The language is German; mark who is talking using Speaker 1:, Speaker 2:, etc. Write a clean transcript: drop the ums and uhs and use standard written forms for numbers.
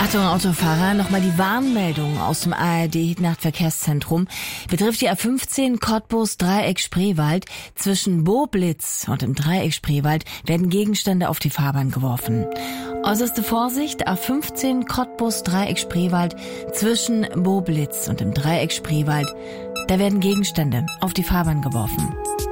Speaker 1: Achtung Autofahrer, nochmal die Warnmeldung aus dem ARD-Nachtverkehrszentrum betrifft die A15 Cottbus-Dreieck Spreewald. Zwischen Boblitz und dem Dreieck Spreewald werden Gegenstände auf die Fahrbahn geworfen. Äußerste Vorsicht, A15 Cottbus-Dreieck Spreewald zwischen Boblitz und dem Dreieck Spreewald. Da werden Gegenstände auf die Fahrbahn geworfen.